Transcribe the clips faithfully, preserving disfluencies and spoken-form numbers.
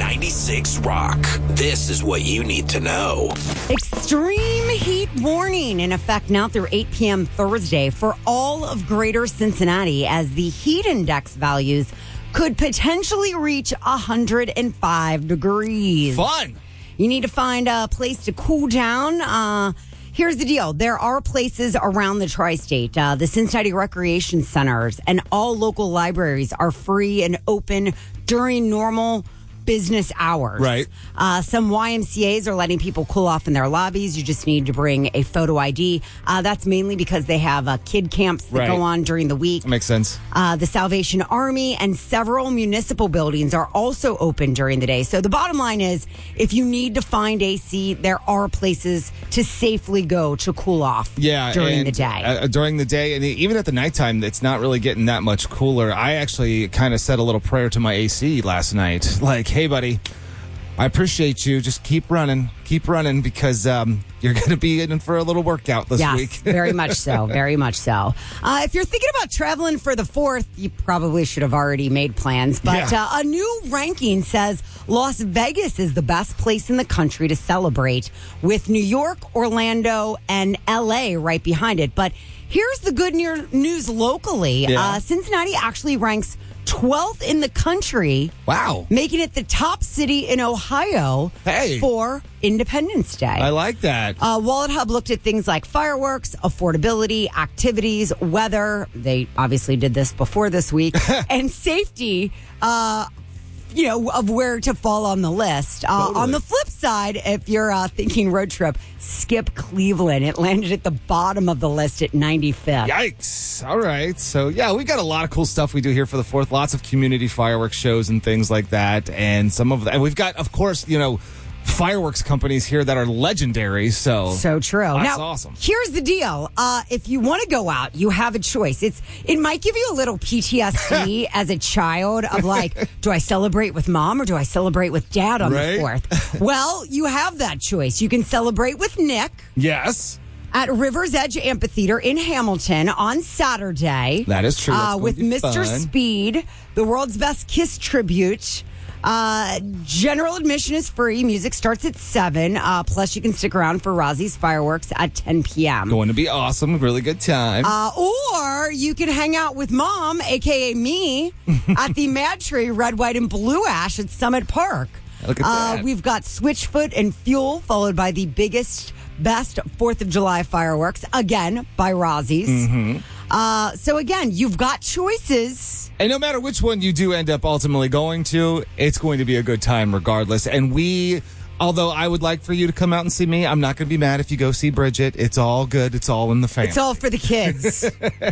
ninety-six Rock. This is what you need to know. Extreme heat warning in effect now through eight p.m. Thursday for all of greater Cincinnati as the heat index values could potentially reach one hundred five degrees. Fun. You need to find a place to cool down. Uh, here's the deal. There are places around the tri-state. Uh, the Cincinnati Recreation Centers and all local libraries are free and open during normal business hours. Right. Uh, some Y M C As are letting people cool off in their lobbies. You just need to bring a photo I D. Uh, that's mainly because they have uh, kid camps that Right. go on during the week. Makes sense. Uh, the Salvation Army and several municipal buildings are also open during the day. So the bottom line is, if you need to find A C, there are places to safely go to cool off Yeah, during and, the day. Uh, during the day, and even at the nighttime, it's not really getting that much cooler. I actually kind of said a little prayer to my A C last night. Like, hey, buddy, I appreciate you. Just keep running. Keep running because um, you're going to be in for a little workout this yes, week. very much so. Very much so. Uh, if you're thinking about traveling for the fourth, you probably should have already made plans. But Yeah. uh, a new ranking says Las Vegas is the best place in the country to celebrate, with New York, Orlando, and L A right behind it. But here's the good near- news locally. Yeah. Uh, Cincinnati actually ranks twelfth in the country, Wow. making it the top city in Ohio Hey. for Independence Day. I like that. Uh, Wallet Hub looked at things like fireworks, affordability, activities, weather. They obviously did this before this week, and safety. Uh, you know, of where to fall on the list. Uh, Totally. On the flip side, if you're uh, thinking road trip, skip Cleveland. It landed at the bottom of the list at ninety-fifth. Yikes. All right. So, yeah, we got a lot of cool stuff we do here for the fourth. Lots of community fireworks shows and things like that. And some of that. And we've got, of course, you know, fireworks companies here that are legendary. So, So true. That's now, awesome. Here's the deal. Uh, if you want to go out, you have a choice. It's It might give you a little P T S D as a child of like, do I celebrate with mom or do I celebrate with dad on Right? the fourth? Well, you have that choice. You can celebrate with Nick yes. at River's Edge Amphitheater in Hamilton on Saturday. That is true. That's Uh, going with to be Mister fun. Speed, the world's best Kiss tribute. Uh, general admission is free. Music starts at seven. Uh, plus, you can stick around for Rozzy's fireworks at ten p.m. Going to be awesome. Really good time. Uh, or you can hang out with mom, a k a me, at the Mad Tree Red, White, and Blue Ash at Summit Park. Look at uh, that. We've got Switchfoot and Fuel, followed by the biggest, best fourth of July fireworks, again, by Rozzy's. Mm-hmm. Uh, so, again, you've got choices. And no matter which one you do end up ultimately going to, it's going to be a good time regardless. And we, although I would like for you to come out and see me, I'm not going to be mad if you go see Bridget. It's all good. It's all in the family. It's all for the kids.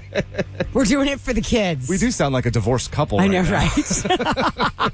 We're doing it for the kids. We do sound like a divorced couple. I right know, now.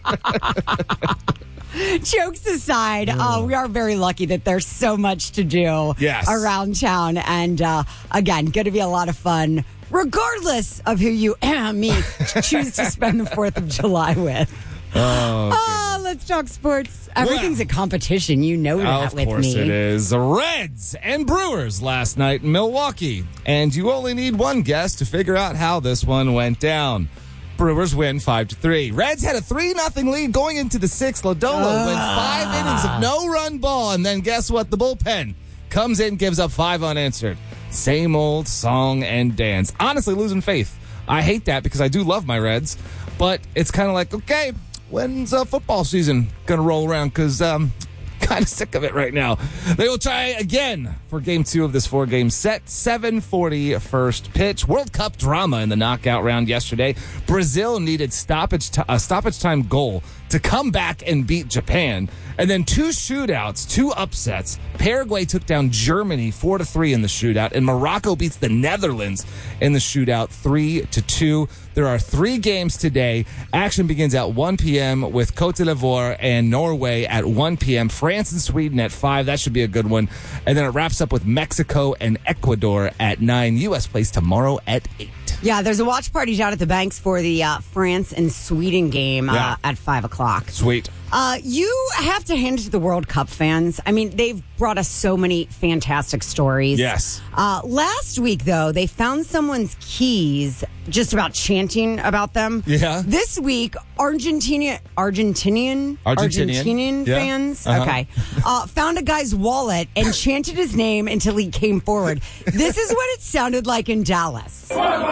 right? Jokes aside, uh, we are very lucky that there's so much to do Yes. around town. And uh, again, going to be a lot of fun, regardless of who you, me, choose to spend the fourth of July with. Oh, Oh, let's talk sports. Everything's Well, a competition. You know that of with course me. it is. The Reds and Brewers last night in Milwaukee. And you only need one guess to figure out how this one went down. Brewers win five to three. Reds had a three nothing lead going into the sixth. Lodolo went five innings of no-run ball. And then guess what? The bullpen comes in, gives up five unanswered. Same old song and dance. Honestly, losing faith. I hate that because I do love my Reds. But it's kind of like, okay, when's uh, football season going to roll around? Because um, kind of sick of it right now. They will try again for game two of this four-game set. seven forty first pitch. World Cup drama in the knockout round yesterday. Brazil needed stoppage t- a stoppage time goal to come back and beat Japan. And then two shootouts, two upsets. Paraguay took down Germany four to three in the shootout, and Morocco beats the Netherlands in the shootout three to two. There are three games today. Action begins at one p.m. with Cote d'Ivoire and Norway at one p.m. France and Sweden at five. That should be a good one. And then it wraps up with Mexico and Ecuador at nine. U S plays tomorrow at eight. Sweet. Yeah, there's a watch party down at the Banks for the uh, France and Sweden game uh, Yeah. at five o'clock. Sweet. Uh, you have to hand it to the World Cup fans. I mean, they've brought us so many fantastic stories. Yes. Uh, last week, though, they found someone's keys just about chanting about them. Yeah. This week, Argentina, Argentinian, Argentinian. Argentinian Yeah. fans, Uh-huh. okay, uh, found a guy's wallet and chanted his name until he came forward. This is what it sounded like in Dallas.